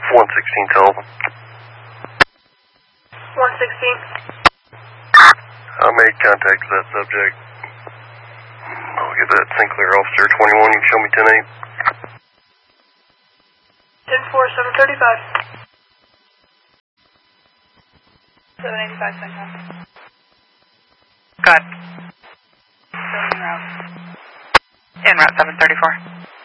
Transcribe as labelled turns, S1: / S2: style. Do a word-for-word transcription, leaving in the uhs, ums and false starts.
S1: one sixteen Sullivan.
S2: one sixteen.
S1: I made contact with that subject. I'll get that Sinclair officer twenty-one. You can show me ten eight.
S2: ten four, seven thirty-five. seven eighty-five, Sinclair.
S3: Go ahead.
S2: Still en route.
S3: En route seven thirty-four.